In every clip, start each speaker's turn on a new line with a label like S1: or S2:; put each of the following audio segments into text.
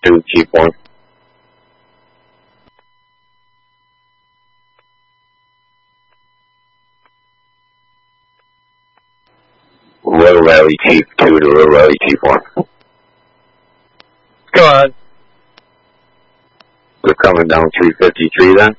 S1: 2, keep 1. Low rally Chief 2 to low rally Chief 1.
S2: Go ahead.
S1: We're coming down 353 then?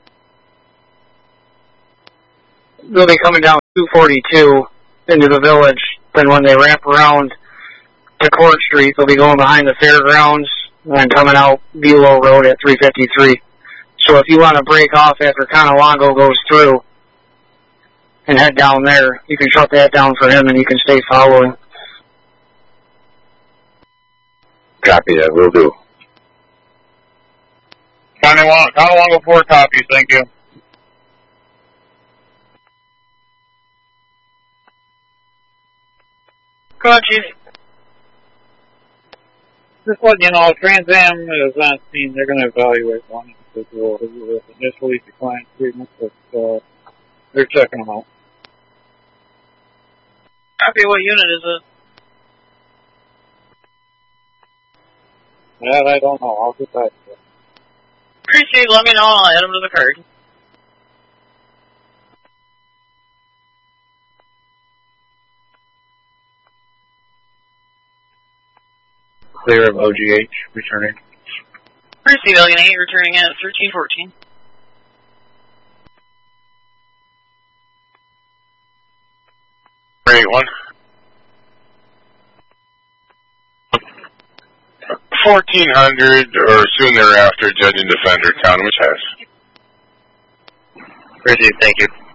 S2: They'll be coming down 242 into the village. Then when they wrap around to Court Street, they'll be going behind the fairgrounds and coming out Bulow Road at 353. So if you want to break off after Conalongo goes through and head down there, you can shut that down for him and you can stay following.
S1: Copy that, will do.
S3: Conalongo 4 copies, thank you.
S2: Go ahead, Chief.
S3: Just letting you know, Trans Am is on scene. They're going to evaluate one individual who initially declined treatment, but they're checking them out.
S2: Copy, what unit is it?
S3: That I don't know. I'll get back to you.
S2: Appreciate it. Let me know and I'll add him to the card.
S3: Clear of OGH, returning.
S2: Appreciate Alien 8, returning at 1314.
S1: Great one. 1400 or soon thereafter, Judge and Defender, Town of Machias.
S3: Appreciate it, thank you.